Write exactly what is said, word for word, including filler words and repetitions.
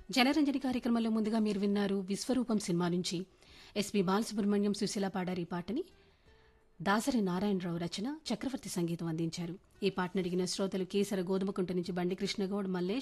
జనరంజని కార్యక్రమంలో ముందుగా మీరు విన్నారు విశ్వరూపం సినిమా నుంచి ఎస్పి బాలసుబ్రహ్మణ్యం సుశీల పాడారు ఈ పాటని. దాసరి నారాయణరావు రచన, చక్రవర్తి సంగీతం అందించారు. ఈ పాటను అడిగిన శ్రోతలు కేసర గోధుమకుంట నుంచి బండి కృష్ణగౌడ్, మల్లేష్,